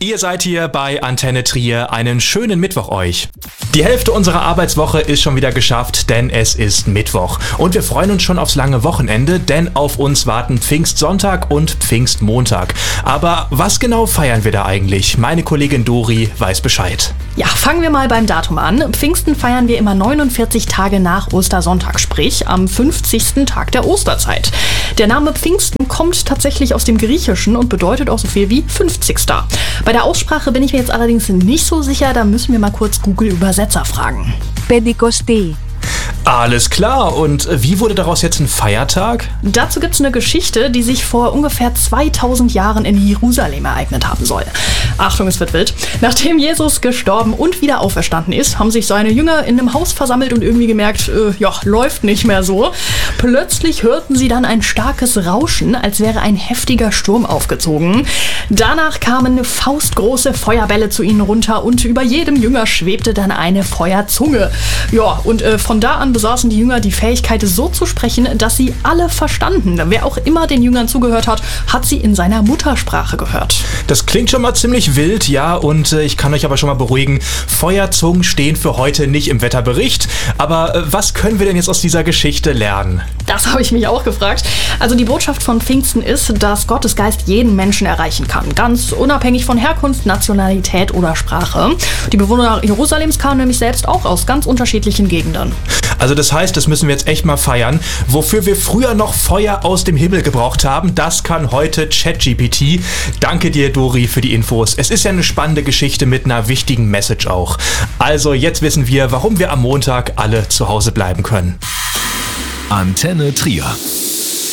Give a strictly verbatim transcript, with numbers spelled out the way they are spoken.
Ihr seid hier bei Antenne Trier. Einen schönen Mittwoch euch. Die Hälfte unserer Arbeitswoche ist schon wieder geschafft, denn es ist Mittwoch. Und wir freuen uns schon aufs lange Wochenende, denn auf uns warten Pfingstsonntag und Pfingstmontag. Aber was genau feiern wir da eigentlich? Meine Kollegin Dori weiß Bescheid. Ja, fangen wir mal beim Datum an. Pfingsten feiern wir immer neunundvierzig Tage nach Ostersonntag, sprich am fünfzigsten Tag der Osterzeit. Der Name Pfingsten kommt tatsächlich aus dem Griechischen und bedeutet auch so viel wie fünfzigster. Bei der Aussprache bin ich mir jetzt allerdings nicht so sicher, da müssen wir mal kurz Google-Übersetzer fragen. Πεντηκοστή. Alles klar, und wie wurde daraus jetzt ein Feiertag? Dazu gibt es eine Geschichte, die sich vor ungefähr zweitausend Jahren in Jerusalem ereignet haben soll. Achtung, es wird wild. Nachdem Jesus gestorben und wieder auferstanden ist, haben sich seine Jünger in einem Haus versammelt und irgendwie gemerkt, äh, ja, läuft nicht mehr so. Plötzlich hörten sie dann ein starkes Rauschen, als wäre ein heftiger Sturm aufgezogen. Danach kamen faustgroße Feuerbälle zu ihnen runter und über jedem Jünger schwebte dann eine Feuerzunge. Ja, und äh, von da an besaßen die Jünger die Fähigkeit, so zu sprechen, dass sie alle verstanden. Wer auch immer den Jüngern zugehört hat, hat sie in seiner Muttersprache gehört. Das klingt schon mal ziemlich wild, ja, und äh, ich kann euch aber schon mal beruhigen, Feuerzungen stehen für heute nicht im Wetterbericht. Aber äh, was können wir denn jetzt aus dieser Geschichte lernen? Das habe ich mich auch gefragt. Also die Botschaft von Pfingsten ist, dass Gottes Geist jeden Menschen erreichen kann, ganz unabhängig von Herkunft, Nationalität oder Sprache. Die Bewohner Jerusalems kamen nämlich selbst auch aus ganz unterschiedlichen Gegenden. Also das heißt, das müssen wir jetzt echt mal feiern. Wofür wir früher noch Feuer aus dem Himmel gebraucht haben, das kann heute ChatGPT. Danke dir, Dori, für die Infos. Es ist ja eine spannende Geschichte mit einer wichtigen Message auch. Also jetzt wissen wir, warum wir am Montag alle zu Hause bleiben können. Antenne Trier.